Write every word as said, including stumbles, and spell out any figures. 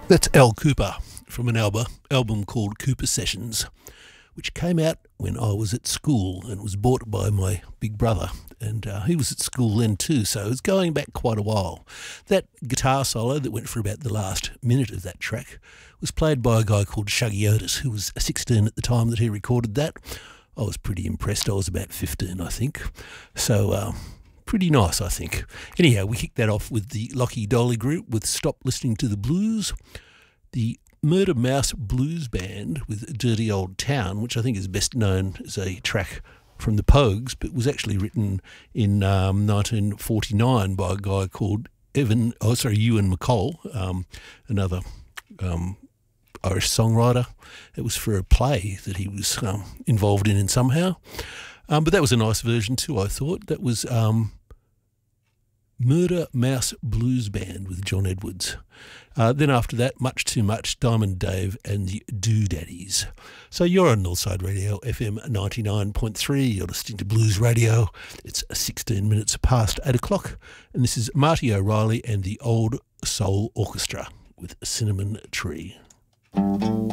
That's Al Cooper from an album, album called Cooper Sessions, which came out when I was at school and was bought by my big brother. And uh, he was at school then too, so it's going back quite a while. That guitar solo that went for about the last minute of that track was played by a guy called Shuggy Otis, who was sixteen at the time that he recorded that. I was pretty impressed. I was about fifteen, I think. So, uh, pretty nice, I think. Anyhow, we kicked that off with the Lockie Dolly Group with Stop Listening to the Blues. The Murder Mouse Blues Band with Dirty Old Town, which I think is best known as a track from the Pogues, but was actually written in um, nineteen forty-nine by a guy called Evan, oh sorry, Ewan McColl, um, another um, Irish songwriter. It was for a play that he was um, involved in, in somehow. Um, but that was a nice version too, I thought. That was um, Murder Mouse Blues Band with John Edwards. Uh, then after that, Much Too Much, Diamond Dave and the Doodaddies. So you're on Northside Radio, F M ninety-nine point three. You're listening to Blues Radio. It's sixteen minutes past eight o'clock. And this is Marty O'Reilly and the Old Soul Orchestra with Cinnamon Tree.